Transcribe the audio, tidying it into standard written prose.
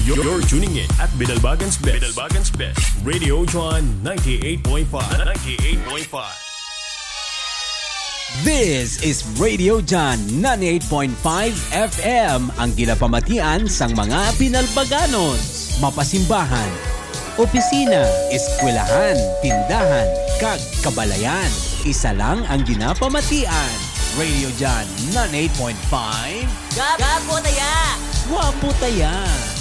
You're tuning in at Binalbagan's Best. Radio John 98.5. This is Radio John 98.5 FM, ang ginapamatian sang mga Binalbaganos. Mapasimbahan, opisina, eskwelahan, tindahan, kag kabalayan. Isa lang ang ginapamatian. Radio John 98.5. Gapo taya! Wapo taya!